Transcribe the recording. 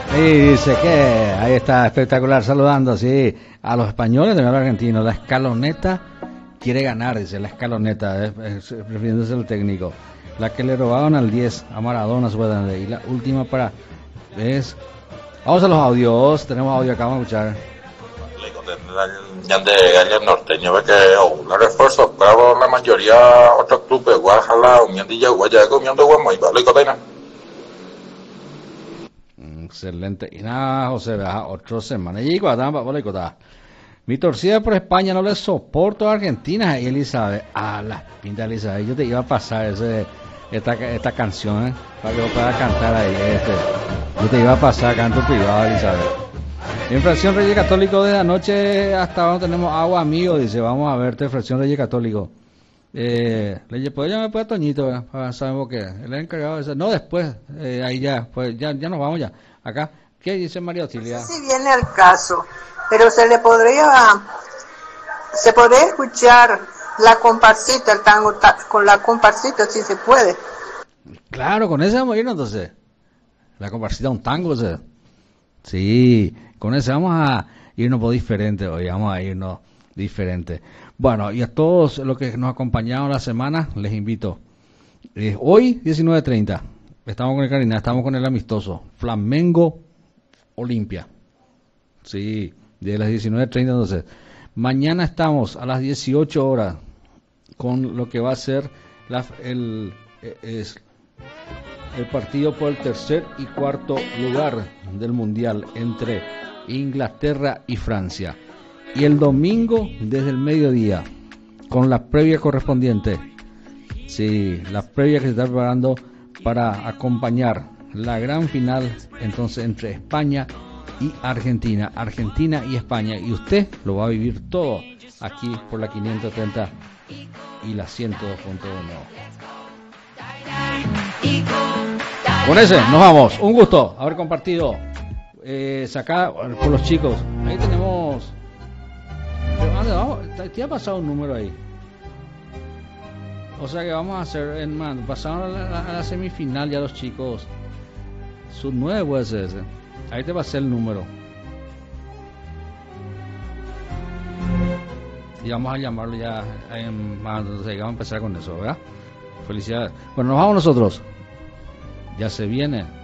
Y dice que ahí está, espectacular, saludando, sí, a los españoles, también a los argentinos. La escaloneta quiere ganar, dice la escaloneta, refiriéndose al técnico. La que le robaron al 10, a Maradona, supuestamente. Y la última para, es... Vamos a los audios, tenemos audio acá, vamos a escuchar. De Galles Norteño, ve que un refuerzo, pero la mayoría otros clubes, Guadalajara, Uniandilla, Guayaco, Uniando Guamo y vale, Cotena. Excelente. Y nada, José, baja otra semana. Y mi torcida por España no le soporto a Argentina. Y Elizabeth, la pinta Elizabeth, yo te iba a pasar esta canción, para que lo pueda cantar ahí. Yo te iba a pasar canto privado, Elizabeth. Infracción Reyes Católico de anoche hasta ahora tenemos agua, amigo. Dice, vamos a verte, Infracción Reyes Católico. Pues ya me puede Toñito, sabemos que él es encargado de eso. No, después, ahí ya, pues ya nos vamos ya. Acá, ¿qué dice María Otilia? No sé si viene al caso, pero se podría escuchar la comparsita, el tango con la comparsita, si se puede. Claro, con ese vamos a irnos entonces. La comparsita, un tango, ¿sí? Sí, con ese vamos a irnos por diferente hoy, vamos a irnos diferente. Bueno, y a todos los que nos acompañaron la semana, les invito. Hoy, 19:30, estamos con el Karina, estamos con el amistoso. Flamengo Olimpia. Sí, de las 19:30 entonces. Mañana estamos a las 18 horas con lo que va a ser el partido por el tercer y cuarto lugar del Mundial entre Inglaterra y Francia. Y el domingo desde el mediodía, con la previa correspondiente. Sí, la previa que se está preparando para acompañar la gran final entonces entre España y Argentina. Argentina y España. Y usted lo va a vivir todo aquí por la 530 y la 102.1. Con ese nos vamos. Un gusto haber compartido sacada por los chicos. Ahí tenemos. ¿Te ha pasado un número ahí? O sea que vamos a hacer pasaron a la semifinal ya los chicos. Sub 9 puede ser ese. Ahí te va a ser el número. Y vamos a llamarlo ya entonces vamos a empezar con eso, ¿verdad? Felicidades. Bueno, nos vamos nosotros. Ya se viene